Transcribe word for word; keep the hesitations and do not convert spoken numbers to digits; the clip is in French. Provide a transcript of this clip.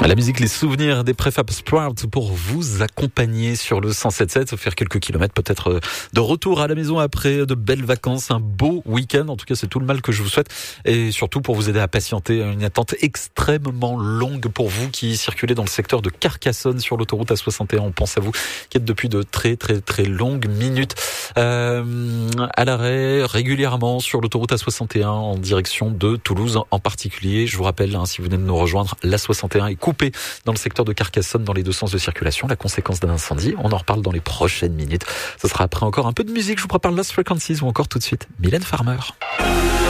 La musique, les souvenirs des Prefab Sprouts pour vous accompagner sur le cent sept sept, faire quelques kilomètres, peut-être de retour à la maison après de belles vacances, un beau week-end. En tout cas, c'est tout le mal que je vous souhaite, et surtout pour vous aider à patienter une attente extrêmement longue pour vous qui circulez dans le secteur de Carcassonne sur l'autoroute A soixante et un. On pense à vous qui êtes depuis de très très très longues minutes euh, à l'arrêt régulièrement sur l'autoroute A soixante et un en direction de Toulouse en particulier. Je vous rappelle, hein, si vous venez de nous rejoindre, l'A soixante et un est coupé dans le secteur de Carcassonne dans les deux sens de circulation, la conséquence d'un incendie. On en reparle dans les prochaines minutes. Ce sera après encore un peu de musique. Je vous prépare Lost Frequencies ou encore tout de suite Mylène Farmer.